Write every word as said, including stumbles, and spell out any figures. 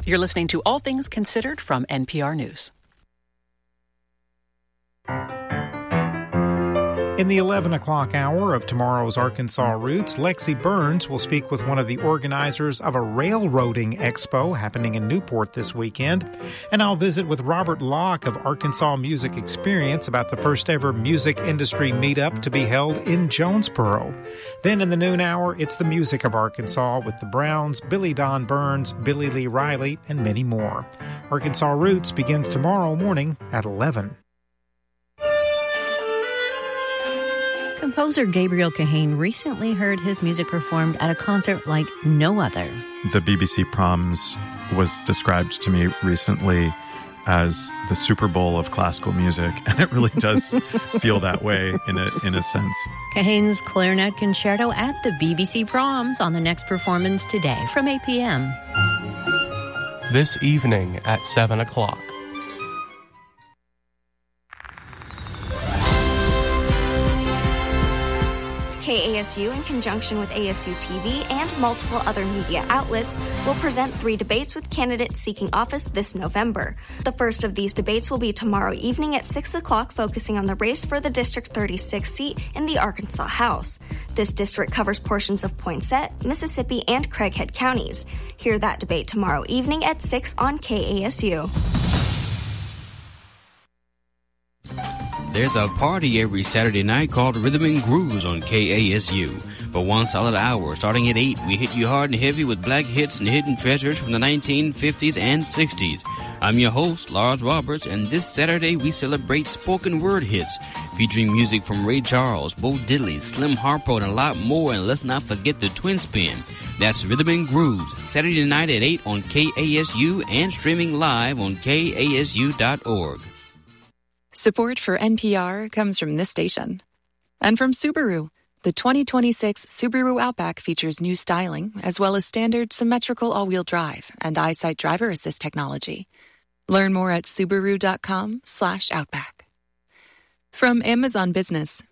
You're listening to All Things Considered from N P R News. In the eleven o'clock hour of tomorrow's Arkansas Roots, Lexi Burns will speak with one of the organizers of a railroading expo happening in Newport this weekend. And I'll visit with Robert Locke of Arkansas Music Experience about the first ever music industry meetup to be held in Jonesboro. Then in the noon hour, it's the music of Arkansas with the Browns, Billy Don Burns, Billy Lee Riley, and many more. Arkansas Roots begins tomorrow morning at eleven. Composer Gabriel Kahane recently heard his music performed at a concert like no other. The B B C Proms was described to me recently as the Super Bowl of classical music, and it really does feel that way in a in a sense. Kahane's clarinet concerto at the B B C Proms on the next performance today from eight p.m. This evening at seven o'clock. K A S U, in conjunction with A S U T V and multiple other media outlets, will present three debates with candidates seeking office this November. The first of these debates will be tomorrow evening at six o'clock, focusing on the race for the District thirty-six seat in the Arkansas House. This district covers portions of Poinsett, Mississippi, and Craighead counties. Hear that debate tomorrow evening at six on K A S U. There's a party every Saturday night called Rhythm and Grooves on K A S U. For one solid hour, starting at eight, we hit you hard and heavy with black hits and hidden treasures from the nineteen fifties and sixties. I'm your host, Lars Roberts, and this Saturday we celebrate spoken word hits, featuring music from Ray Charles, Bo Diddley, Slim Harpo, and a lot more. And let's not forget the Twin Spin. That's Rhythm and Grooves, Saturday night at eight on K A S U and streaming live on K A S U dot org. Support for N P R comes from this station. And from Subaru. The twenty twenty-six Subaru Outback features new styling, as well as standard symmetrical all-wheel drive and EyeSight driver assist technology. Learn more at Subaru.com slash Outback. From Amazon Business,